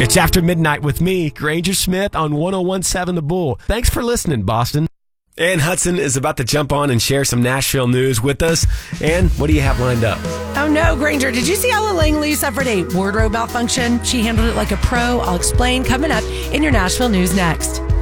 It's After Midnight with me, Granger Smith, on 101.7 The Bull. Thanks for listening, Boston. Ann Hudson is about to jump on and share some Nashville news with us. Ann, what do you have lined up? Oh no, Granger, did you see Ella Langley suffered a wardrobe malfunction? She handled it like a pro. I'll explain coming up in your Nashville news next.